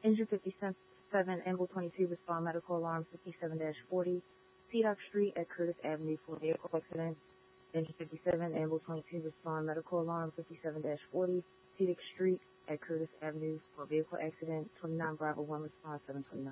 Engine 57, Amble 22, respond medical alarm 57-40, Seadock Street at Curtis Avenue for vehicle accident. Engine 57, Amble 22, respond medical alarm 57-40, Seadock Street at Curtis Avenue for vehicle accident. 29 Bravo 1, respond 729.